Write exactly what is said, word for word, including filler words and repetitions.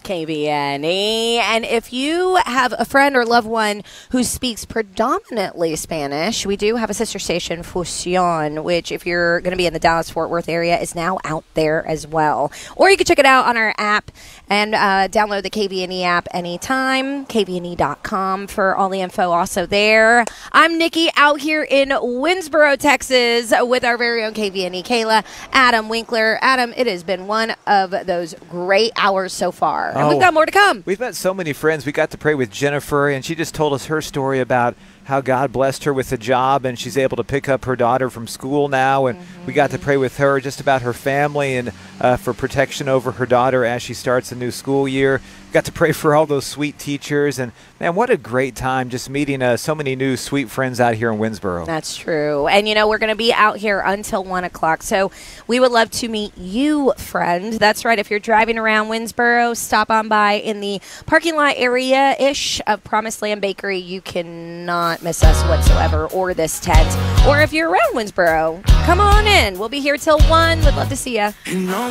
K V N E. And if you have a friend or loved one who speaks predominantly Spanish, we do have a sister station, Fusion, which if you're going to be in the Dallas-Fort Worth area is now out there as well. Or you can check it out on our app and uh, download the K V N E app anytime, K V N E dot com for all the info also there. I'm Nikki out here in Winsboro, Texas with our very own K V N E Kayla, Adam Winkler. Adam, it has been one of those great hours so far. And oh, we've got more to come. We've met so many friends. We got to pray with Jennifer, and she just told us her story about how God blessed her with a job, and she's able to pick up her daughter from school now. And mm-hmm. we got to pray with her just about her family and uh, for protection over her daughter as she starts a new school year. Got to pray for all those sweet teachers. And, man, what a great time just meeting uh, so many new sweet friends out here in Winsboro. That's true. And, you know, we're going to be out here until one o'clock. So we would love to meet you, friend. That's right. If you're driving around Winsboro, stop on by in the parking lot area-ish of Promised Land Bakery. You cannot miss us whatsoever or this tent. Or if you're around Winsboro, come on in. We'll be here till one. We'd love to see you.